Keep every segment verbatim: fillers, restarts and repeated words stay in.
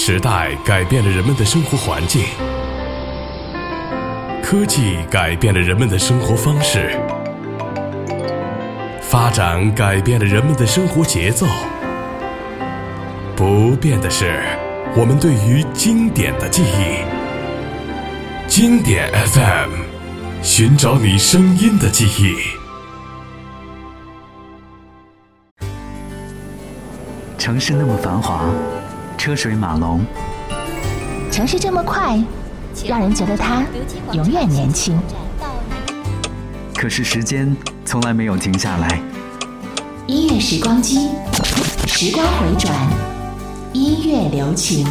时代改变了人们的生活环境，科技改变了人们的生活方式，发展改变了人们的生活节奏。不变的是我们对于经典的记忆。经典 F M， 寻找你声音的记忆。 城市那么繁华，车水马龙； 城市这么快，让人觉得它永远年轻。 可是时间从来没有停下来。 音乐时光机，时光回转，音乐留情。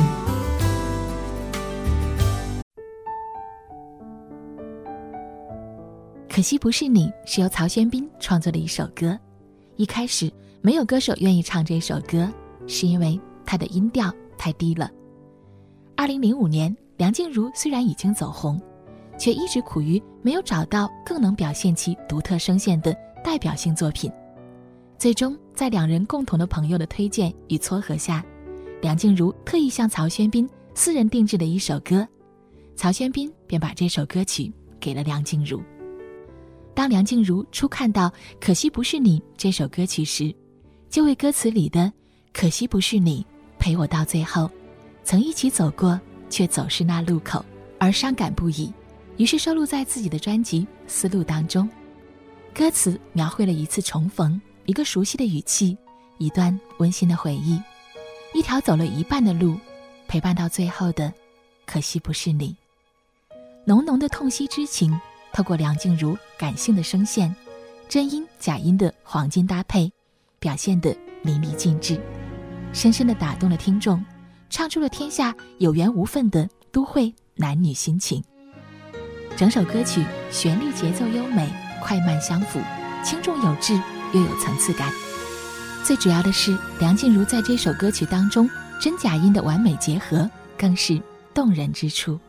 可惜不是你是由曹轩宾创作的一首歌。一开始没有歌手愿意唱这首歌，是因为它的音调太低了。二零零五年，梁静茹虽然已经走红，却一直苦于没有找到更能表现其独特声线的代表性作品。最终在两人共同的朋友的推荐与撮合下，梁静茹特意向曹轩宾私人定制的一首歌，曹轩宾便把这首歌曲给了梁静茹。当梁静茹初看到《可惜不是你》这首歌曲时，就为歌词里的可惜不是你陪我到最后，曾一起走过却走失那路口而伤感不已，于是收录在自己的专辑《丝路》当中。歌词描绘了一次重逢，一个熟悉的语气，一段温馨的回忆，一条走了一半的路，陪伴到最后的可惜不是你。浓浓的痛惜之情透过梁静茹感性的声线，真音假音的黄金搭配，表现得淋漓尽致，深深地打动了听众，唱出了天下有缘无分的都会男女心情。整首歌曲旋律节奏优美，快慢相符，轻重有致又有层次感。最主要的是，梁静茹在这首歌曲当中真假音的完美结合更是动人之处。